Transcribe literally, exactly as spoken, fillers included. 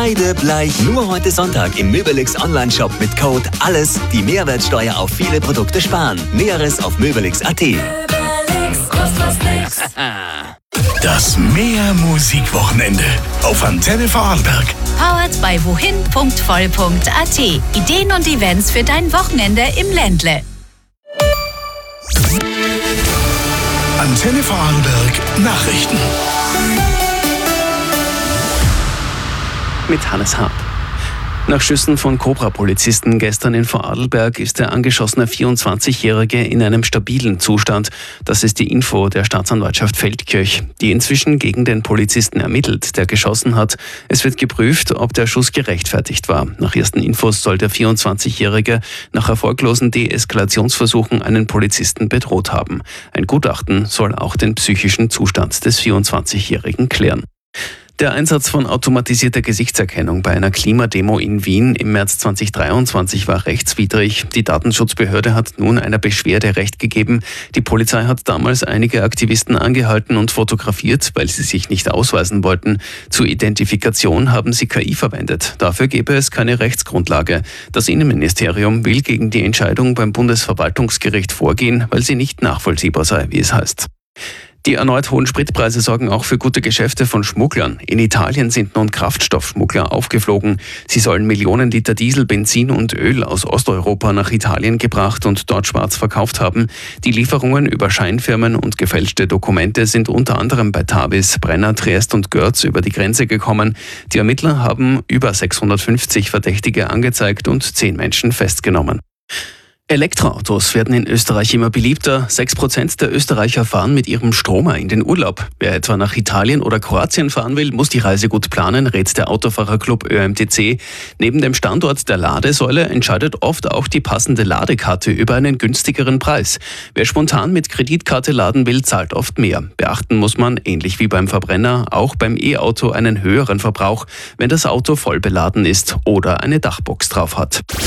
Kreidebleich. Nur heute Sonntag im Möbelix Online-Shop mit Code ALLES die Mehrwertsteuer auf viele Produkte sparen. Näheres auf möbelix punkt at. Möbelix, kostet was nix. Das Mehr-Musik-Wochenende auf Antenne Vorarlberg. Powered by wohin punkt voll punkt at. Ideen und Events für dein Wochenende im Ländle. Antenne Vorarlberg Nachrichten. Mit Hannes Hart. Nach Schüssen von Cobra-Polizisten gestern in Vorarlberg ist der angeschossene vierundzwanzigjährige in einem stabilen Zustand. Das ist die Info der Staatsanwaltschaft Feldkirch, die inzwischen gegen den Polizisten ermittelt, der geschossen hat. Es wird geprüft, ob der Schuss gerechtfertigt war. Nach ersten Infos soll der vierundzwanzigjährige nach erfolglosen Deeskalationsversuchen einen Polizisten bedroht haben. Ein Gutachten soll auch den psychischen Zustand des vierundzwanzigjährigen klären. Der Einsatz von automatisierter Gesichtserkennung bei einer Klimademo in Wien im März zweitausenddreiundzwanzig war rechtswidrig. Die Datenschutzbehörde hat nun einer Beschwerde Recht gegeben. Die Polizei hat damals einige Aktivisten angehalten und fotografiert, weil sie sich nicht ausweisen wollten. Zur Identifikation haben sie K I verwendet. Dafür gäbe es keine Rechtsgrundlage. Das Innenministerium will gegen die Entscheidung beim Bundesverwaltungsgericht vorgehen, weil sie nicht nachvollziehbar sei, wie es heißt. Die erneut hohen Spritpreise sorgen auch für gute Geschäfte von Schmugglern. In Italien sind nun Kraftstoffschmuggler aufgeflogen. Sie sollen Millionen Liter Diesel, Benzin und Öl aus Osteuropa nach Italien gebracht und dort schwarz verkauft haben. Die Lieferungen über Scheinfirmen und gefälschte Dokumente sind unter anderem bei Tavis, Brenner, Triest und Görz über die Grenze gekommen. Die Ermittler haben über sechshundertfünfzig Verdächtige angezeigt und zehn Menschen festgenommen. Elektroautos werden in Österreich immer beliebter. Sechs Prozent der Österreicher fahren mit ihrem Stromer in den Urlaub. Wer etwa nach Italien oder Kroatien fahren will, muss die Reise gut planen, rät der Autofahrerclub Ö M T C. Neben dem Standort der Ladesäule entscheidet oft auch die passende Ladekarte über einen günstigeren Preis. Wer spontan mit Kreditkarte laden will, zahlt oft mehr. Beachten muss man, ähnlich wie beim Verbrenner, auch beim E-Auto einen höheren Verbrauch, wenn das Auto voll beladen ist oder eine Dachbox drauf hat.